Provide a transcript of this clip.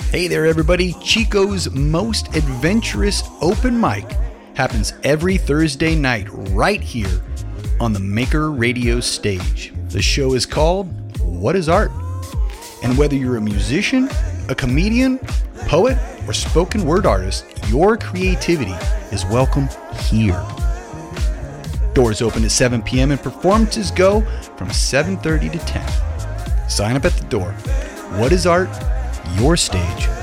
Hey there, everybody. Chico's Most Adventurous Open Mic happens every Thursday night right here on the Maker Radio stage. The show is called What is Art? And whether you're a musician, a comedian, poet, or spoken word artist, your creativity is welcome here. Doors open at 7 p.m. and performances go from 7:30 to 10. Sign up at the door. What is Art? Your stage.